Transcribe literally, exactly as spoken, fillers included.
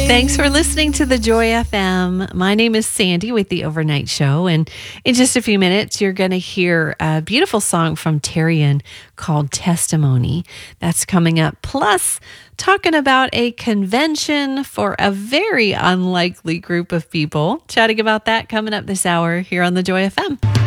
Thanks for listening to the Joy F M. My name is Sandy with the Overnight Show. And in just a few minutes, you're going to hear a beautiful song from Terrian called Testimony. That's coming up. Plus, talking about a convention for a very unlikely group of people. Chatting about that coming up this hour here on the Joy F M.